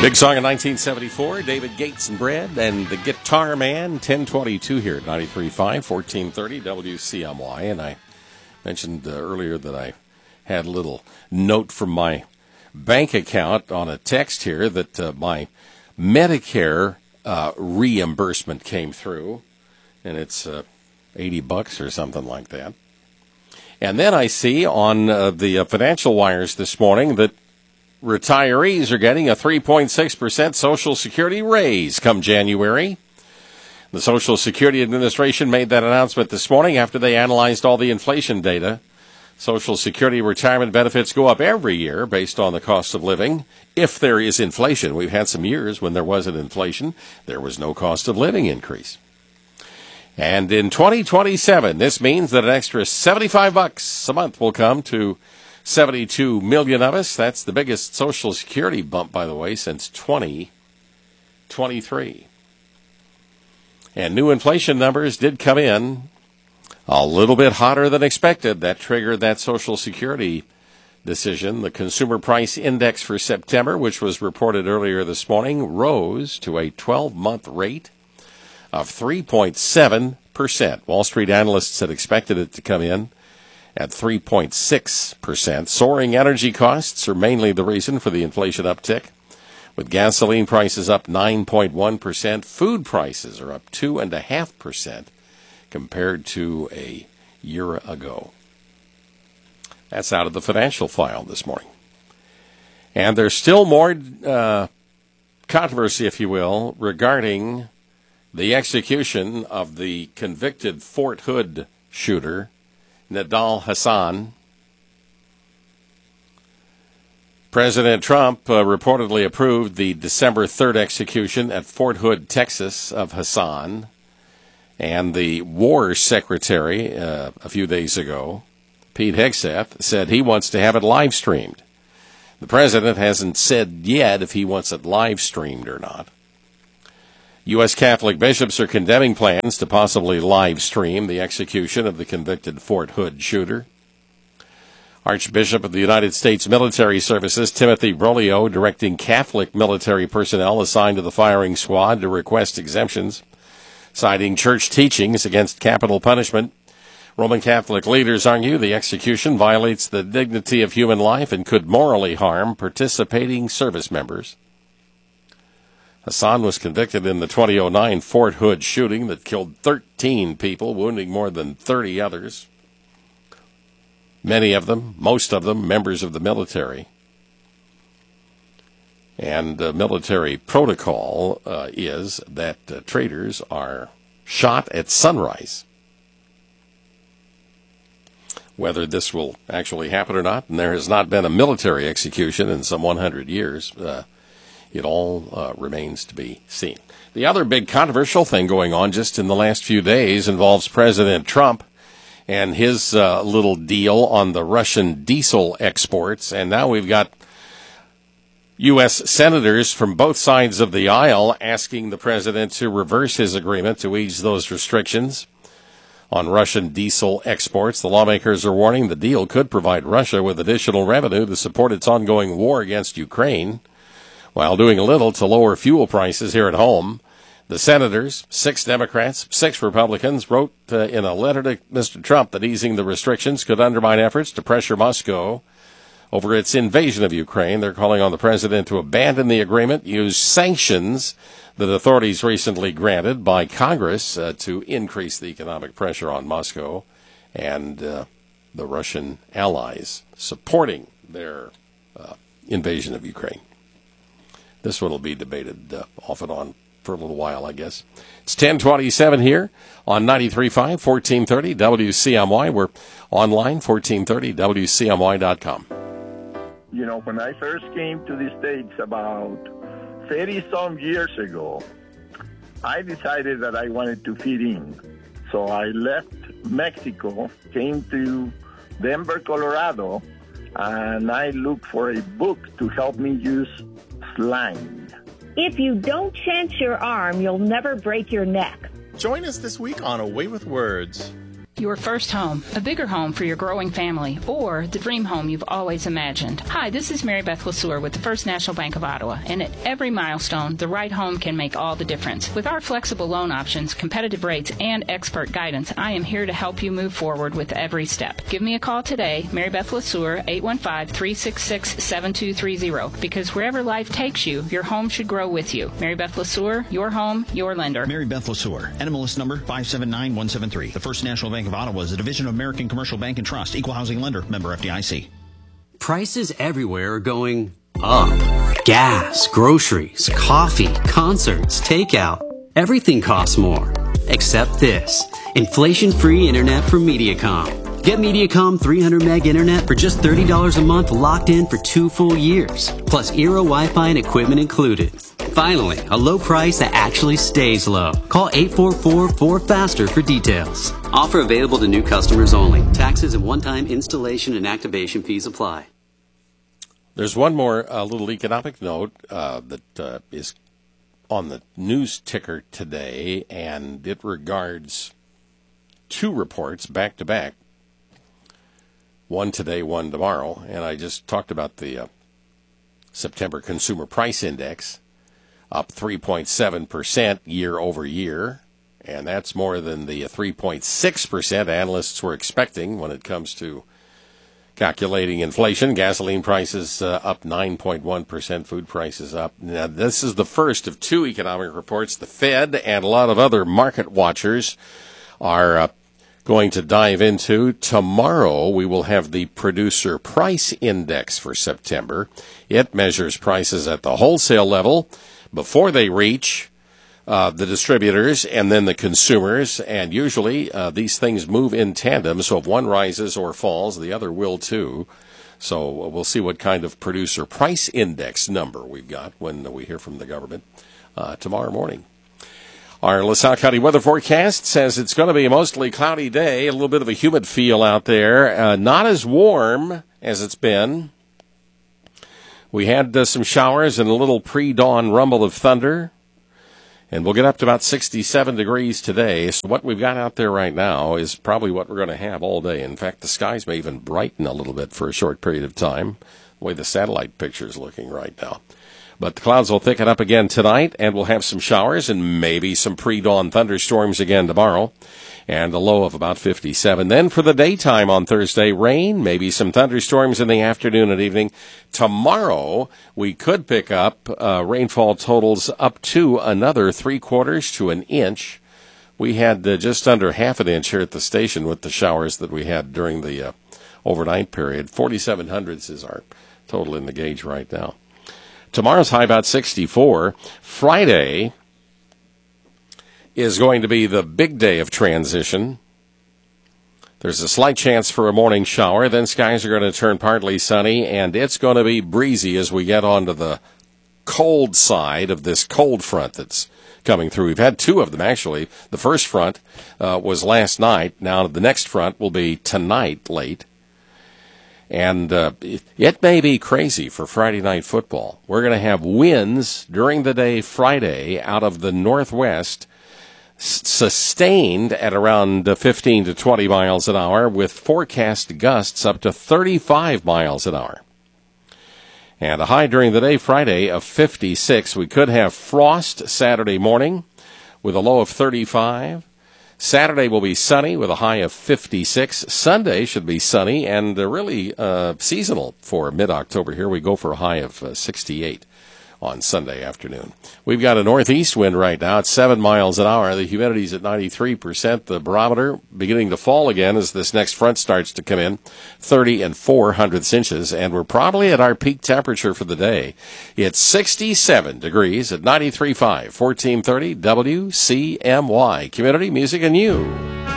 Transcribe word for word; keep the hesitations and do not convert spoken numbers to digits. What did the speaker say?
Big song in nineteen seventy-four, David Gates and Bread and the Guitar Man, ten twenty-two here at ninety-three point five, fourteen thirty W C M Y. And I mentioned uh, earlier that I had a little note from my bank account on a text here that uh, my Medicare uh, reimbursement came through, and it's uh, eighty bucks or something like that. And then I see on uh, the uh, financial wires this morning that retirees are getting a three point six percent Social Security raise come January. The Social Security Administration made that announcement this morning after they analyzed all the inflation data. Social Security retirement benefits go up every year based on the cost of living. If there is inflation, we've had some years when there wasn't inflation, there was no cost of living increase. And in twenty twenty-seven, this means that an extra seventy-five bucks a month will come to seventy-two million of us. That's the biggest Social Security bump, by the way, since twenty twenty-three. And new inflation numbers did come in a little bit hotter than expected. That triggered that Social Security decision. The Consumer Price Index for September, which was reported earlier this morning, rose to a twelve-month rate of three point seven percent. Wall Street analysts had expected it to come in at three point six percent. Soaring energy costs are mainly the reason for the inflation uptick, with gasoline prices up nine point one percent. Food prices are up two point five percent compared to a year ago. That's out of the financial file this morning. And there's still more uh, controversy, if you will, regarding the execution of the convicted Fort Hood shooter, Nidal Hasan. President Trump uh, reportedly approved the December third execution at Fort Hood, Texas, of Hasan. And the War Secretary, uh, a few days ago, Pete Hegseth, said he wants to have it live streamed. The president hasn't said yet if he wants it live streamed or not. U S Catholic bishops are condemning plans to possibly live stream the execution of the convicted Fort Hood shooter. Archbishop of the United States Military Services, Timothy Broglio, directing Catholic military personnel assigned to the firing squad to request exemptions, citing church teachings against capital punishment. Roman Catholic leaders argue the execution violates the dignity of human life and could morally harm participating service members. Hasan was convicted in the twenty oh nine Fort Hood shooting that killed thirteen people, wounding more than thirty others. Many of them, most of them, members of the military. And uh, military protocol uh, is that uh, traitors are shot at sunrise. Whether this will actually happen or not, and there has not been a military execution in some one hundred years, uh, it all uh, remains to be seen. The other big controversial thing going on just in the last few days involves President Trump and his uh, little deal on the Russian diesel exports. And now we've got U S senators from both sides of the aisle asking the president to reverse his agreement to ease those restrictions on Russian diesel exports. The lawmakers are warning the deal could provide Russia with additional revenue to support its ongoing war against Ukraine, while doing a little to lower fuel prices here at home. The senators, six Democrats, six Republicans, wrote uh, in a letter to Mister Trump that easing the restrictions could undermine efforts to pressure Moscow over its invasion of Ukraine. They're calling on the president to abandon the agreement, use sanctions that authorities recently granted by Congress uh, to increase the economic pressure on Moscow and uh, the Russian allies supporting their uh, invasion of Ukraine. This one will be debated uh, off and on for a little while, I guess. It's ten twenty-seven here on ninety-three point five, fourteen thirty W C M Y. We're online, fourteen thirty W C M Y dot com. You know, when I first came to the States about thirty-some years ago, I decided that I wanted to fit in. So I left Mexico, came to Denver, Colorado, and I looked for a book to help me use slang. If you don't chance your arm, you'll never break your neck. Join us this week on Away with Words. Your first home, a bigger home for your growing family, or the dream home you've always imagined. Hi, this is Mary Beth LeSueur with the First National Bank of Ottawa, and at every milestone, the right home can make all the difference. With our flexible loan options, competitive rates, and expert guidance, I am here to help you move forward with every step. Give me a call today, Mary Beth LeSueur, eight one five, three six six, seven two three zero, because wherever life takes you, your home should grow with you. Mary Beth LeSueur, your home, your lender. Mary Beth LeSueur, N M L S number five seven nine one seven three. The First National Bank of Ottawa is a division of American Commercial Bank and Trust, equal housing lender, member F D I C. Prices everywhere are going up. Gas, groceries, coffee, concerts, takeout. Everything costs more. Except this. Inflation-free internet from Mediacom. Get Mediacom three hundred meg internet for just thirty dollars a month, locked in for two full years. Plus Eero Wi-Fi and equipment included. Finally, a low price that actually stays low. Call eight four four, four faster for details. Offer available to new customers only. Taxes and one-time installation and activation fees apply. There's one more uh, little economic note uh, that uh, is on the news ticker today, and it regards two reports back-to-back. One today, one tomorrow, and I just talked about the uh, September Consumer Price Index, up three point seven percent year over year, and that's more than the three point six percent analysts were expecting when it comes to calculating inflation. Gasoline prices uh, up nine point one percent, food prices up. Now, this is the first of two economic reports the Fed and a lot of other market watchers are uh, going to dive into. Tomorrow, we will have the Producer Price Index for September. It measures prices at the wholesale level before they reach uh, the distributors and then the consumers. And usually uh, these things move in tandem. So if one rises or falls, the other will too. So we'll see what kind of Producer Price Index number we've got when we hear from the government uh, tomorrow morning. Our LaSalle County weather forecast says it's going to be a mostly cloudy day, a little bit of a humid feel out there, uh, not as warm as it's been. We had uh, some showers and a little pre-dawn rumble of thunder, and we'll get up to about sixty-seven degrees today. So what we've got out there right now is probably what we're going to have all day. In fact, the skies may even brighten a little bit for a short period of time, the way the satellite picture is looking right now. But the clouds will thicken up again tonight, and we'll have some showers and maybe some pre-dawn thunderstorms again tomorrow, and a low of about fifty-seven. Then for the daytime on Thursday, rain, maybe some thunderstorms in the afternoon and evening. Tomorrow, we could pick up uh, rainfall totals up to another three-quarters to an inch. We had uh, just under half an inch here at the station with the showers that we had during the uh, overnight period. forty-seven hundredths is our total in the gauge right now. Tomorrow's high about sixty-four. Friday is going to be the big day of transition. There's a slight chance for a morning shower. Then skies are going to turn partly sunny, and it's going to be breezy as we get onto the cold side of this cold front that's coming through. We've had two of them, actually. The first front uh, was last night. Now the next front will be tonight late. And uh, it, it may be crazy for Friday night football. We're going to have winds during the day Friday out of the northwest, s- sustained at around fifteen to twenty miles an hour, with forecast gusts up to thirty-five miles an hour. And a high during the day Friday of fifty-six. We could have frost Saturday morning with a low of thirty-five. Saturday will be sunny with a high of fifty-six. Sunday should be sunny and uh, really uh, seasonal for mid-October here. We go for a high of uh, sixty-eight on Sunday afternoon. We've got a northeast wind right now at seven miles an hour. The humidity's at ninety-three percent. The barometer beginning to fall again as this next front starts to come in, thirty and four hundredths inches, and we're probably at our peak temperature for the day. It's sixty-seven degrees at ninety-three point five, fourteen thirty W C M Y. Community Music and You.